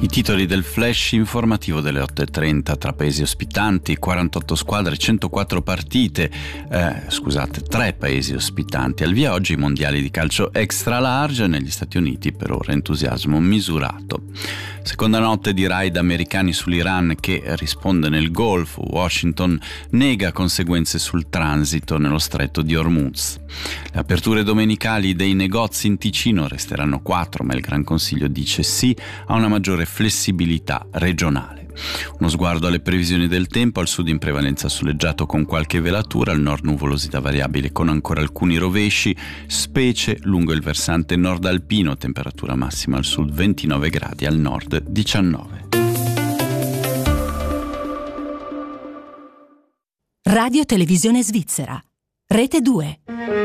I titoli del flash informativo delle 8:30 tra paesi ospitanti, 48 squadre, 104 partite, 3 paesi ospitanti. Al via oggi i mondiali di calcio extra large negli Stati Uniti, per ora entusiasmo misurato. Seconda notte di raid americani sull'Iran che risponde nel Golfo. Washington nega conseguenze sul transito nello stretto di Hormuz. Le aperture domenicali dei negozi in Ticino resteranno 4, ma il Gran Consiglio dice sì a una maggiore flessibilità regionale. Uno sguardo alle previsioni del tempo: al sud in prevalenza soleggiato con qualche velatura, al nord nuvolosità variabile con ancora alcuni rovesci, specie lungo il versante nord alpino, temperatura massima al sud 29 gradi, al nord 19. Radio Televisione Svizzera, Rete 2.